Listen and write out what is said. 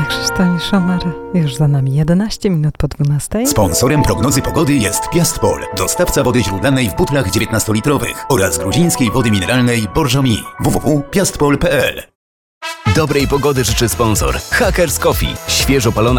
Krzysztof Szomar. Już za nami 11 minut po 12. Sponsorem prognozy pogody jest Piastpol, dostawca wody źródlanej w butlach 19-litrowych oraz gruzińskiej wody mineralnej Borżomi. www.piastpol.pl. Dobrej pogody życzy sponsor Hackers Coffee. Świeżo palona